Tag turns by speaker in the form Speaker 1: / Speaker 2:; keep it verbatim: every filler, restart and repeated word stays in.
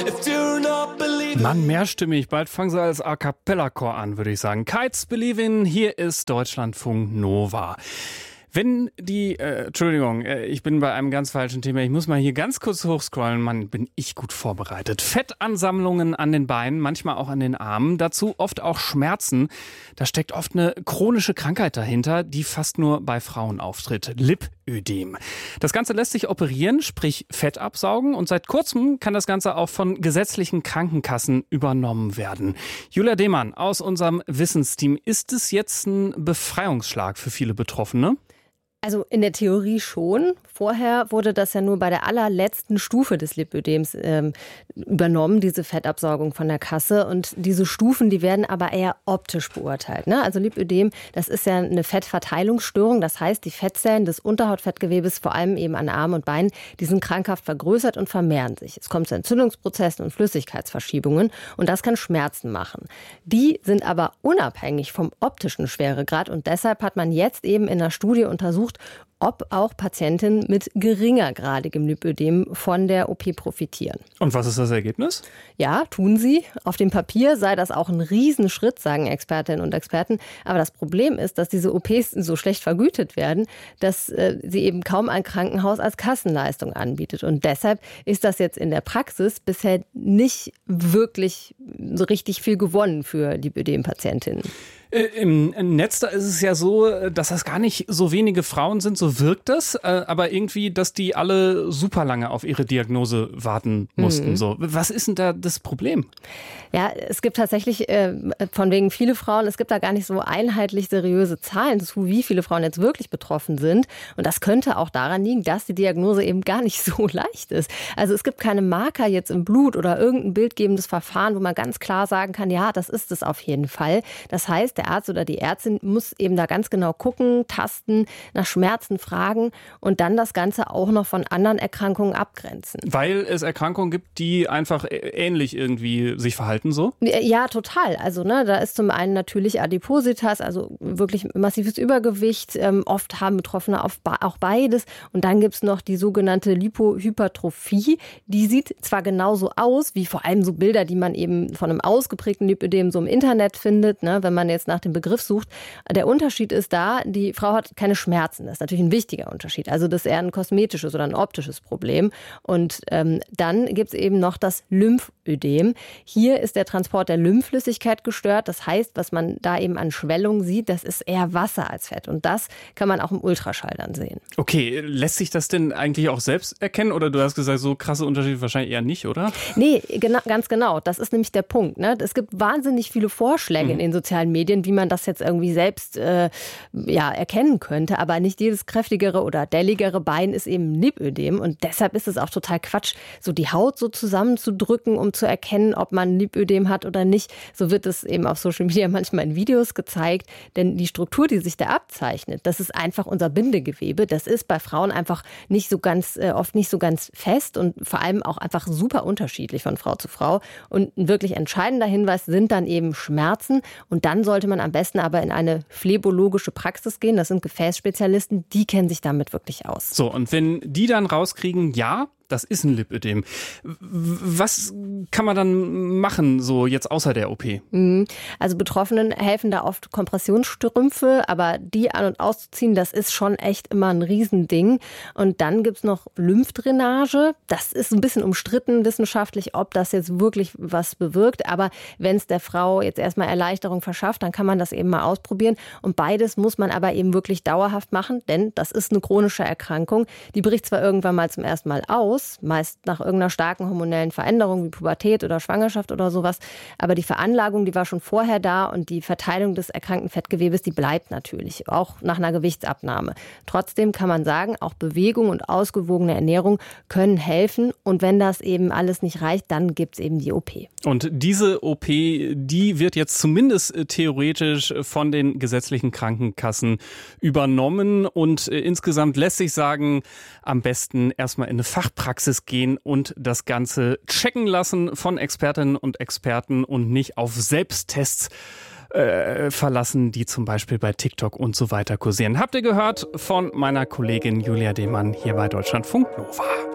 Speaker 1: Mann, mehrstimmig. Bald fangen sie als A Cappella-Chor an, würde ich sagen. Kites Believe in, hier ist Deutschlandfunk Nova. Wenn die, äh, Entschuldigung, äh, ich bin bei einem ganz falschen Thema. Ich muss mal hier ganz kurz hochscrollen. Mann, bin ich gut vorbereitet. Fettansammlungen an den Beinen, manchmal auch an den Armen. Dazu oft auch Schmerzen. Da steckt oft eine chronische Krankheit dahinter, die fast nur bei Frauen auftritt. Lipödem. Das Ganze lässt sich operieren, sprich Fett absaugen. Und seit kurzem kann das Ganze auch von gesetzlichen Krankenkassen übernommen werden. Julia Demann aus unserem Wissensteam. Ist es jetzt ein Befreiungsschlag für viele Betroffene?
Speaker 2: Also in der Theorie schon. Vorher wurde das ja nur bei der allerletzten Stufe des Lipödems ähm, übernommen, diese Fettabsaugung von der Kasse. Und diese Stufen, die werden aber eher optisch beurteilt. Ne? Also Lipödem, das ist ja eine Fettverteilungsstörung. Das heißt, die Fettzellen des Unterhautfettgewebes, vor allem eben an Armen und Beinen, die sind krankhaft vergrößert und vermehren sich. Es kommt zu Entzündungsprozessen und Flüssigkeitsverschiebungen. Und das kann Schmerzen machen. Die sind aber unabhängig vom optischen Schweregrad. Und deshalb hat man jetzt eben in einer Studie untersucht, ob auch Patientinnen mit geringergradigem Lipödem von der O P profitieren.
Speaker 1: Und was ist das Ergebnis?
Speaker 2: Ja, tun sie. Auf dem Papier sei das auch ein Riesenschritt, sagen Expertinnen und Experten. Aber das Problem ist, dass diese O Ps so schlecht vergütet werden, dass äh, sie eben kaum ein Krankenhaus als Kassenleistung anbietet. Und deshalb ist das jetzt in der Praxis bisher nicht wirklich so richtig viel gewonnen für Lipödem-Patientinnen.
Speaker 1: Im Netz, da ist es ja so, dass das gar nicht so wenige Frauen sind, so wirkt das, aber irgendwie, dass die alle super lange auf ihre Diagnose warten mussten. Mhm. So. Was ist denn da das Problem?
Speaker 2: Ja, es gibt tatsächlich äh, von wegen viele Frauen, es gibt da gar nicht so einheitlich seriöse Zahlen zu, wie viele Frauen jetzt wirklich betroffen sind. Und das könnte auch daran liegen, dass die Diagnose eben gar nicht so leicht ist. Also es gibt keine Marker jetzt im Blut oder irgendein bildgebendes Verfahren, wo man ganz klar sagen kann, ja, das ist es auf jeden Fall. Das heißt, der Arzt oder die Ärztin muss eben da ganz genau gucken, tasten, nach Schmerzen fragen und dann das Ganze auch noch von anderen Erkrankungen abgrenzen.
Speaker 1: Weil es Erkrankungen gibt, die einfach ähnlich irgendwie sich verhalten, so?
Speaker 2: Ja, total. Also ne, da ist zum einen natürlich Adipositas, also wirklich massives Übergewicht. Ähm, oft haben Betroffene auch beides. Und dann gibt es noch die sogenannte Lipohypertrophie. Die sieht zwar genauso aus, wie vor allem so Bilder, die man eben von einem ausgeprägten Lipödem so im Internet findet, ne, wenn man jetzt nach dem Begriff sucht. Der Unterschied ist da, die Frau hat keine Schmerzen. Das ist natürlich ein wichtiger Unterschied. Also das ist eher ein kosmetisches oder ein optisches Problem. Und ähm, dann gibt es eben noch das Lymphödem. Hier ist der Transport der Lymphflüssigkeit gestört. Das heißt, was man da eben an Schwellung sieht, das ist eher Wasser als Fett. Und das kann man auch im Ultraschall dann sehen.
Speaker 1: Okay, lässt sich das denn eigentlich auch selbst erkennen? Oder du hast gesagt, so krasse Unterschiede wahrscheinlich eher nicht, oder?
Speaker 2: Nee, gena- ganz genau. Das ist nämlich der Punkt. Ne? Es gibt wahnsinnig viele Vorschläge mhm. in den sozialen Medien, wie man das jetzt irgendwie selbst äh, ja, erkennen könnte. Aber nicht jedes kräftigere oder delligere Bein ist eben Lipödem. Und deshalb ist es auch total Quatsch, so die Haut so zusammenzudrücken, um zu erkennen, ob man Lipödem hat oder nicht. So wird es eben auf Social Media manchmal in Videos gezeigt. Denn die Struktur, die sich da abzeichnet, das ist einfach unser Bindegewebe. Das ist bei Frauen einfach nicht so ganz, äh, oft nicht so ganz fest und vor allem auch einfach super unterschiedlich von Frau zu Frau. Und ein wirklich entscheidender Hinweis sind dann eben Schmerzen. Und dann sollte man am besten aber in eine phlebologische Praxis gehen. Das sind Gefäßspezialisten, die kennen sich damit wirklich aus.
Speaker 1: So, und wenn die dann rauskriegen, ja, das ist ein Lipödem. Was kann man dann machen, so jetzt außer der O P?
Speaker 2: Also Betroffenen helfen da oft Kompressionsstrümpfe, aber die an- und auszuziehen, das ist schon echt immer ein Riesending. Und dann gibt's noch Lymphdrainage. Das ist ein bisschen umstritten wissenschaftlich, ob das jetzt wirklich was bewirkt. Aber wenn es der Frau jetzt erstmal Erleichterung verschafft, dann kann man das eben mal ausprobieren. Und beides muss man aber eben wirklich dauerhaft machen, denn das ist eine chronische Erkrankung. Die bricht zwar irgendwann mal zum ersten Mal aus, meist nach irgendeiner starken hormonellen Veränderung wie Pubertät oder Schwangerschaft oder sowas. Aber die Veranlagung, die war schon vorher da und die Verteilung des erkrankten Fettgewebes, die bleibt natürlich, auch nach einer Gewichtsabnahme. Trotzdem kann man sagen, auch Bewegung und ausgewogene Ernährung können helfen. Und wenn das eben alles nicht reicht, dann gibt es eben die O P.
Speaker 1: Und diese O P, die wird jetzt zumindest theoretisch von den gesetzlichen Krankenkassen übernommen. Und insgesamt lässt sich sagen, am besten erstmal in eine Fachpraxis gehen und das Ganze checken lassen von Expertinnen und Experten und nicht auf Selbsttests äh, verlassen, die zum Beispiel bei TikTok und so weiter kursieren. Habt ihr gehört von meiner Kollegin Julia Demann hier bei Deutschlandfunk Nova.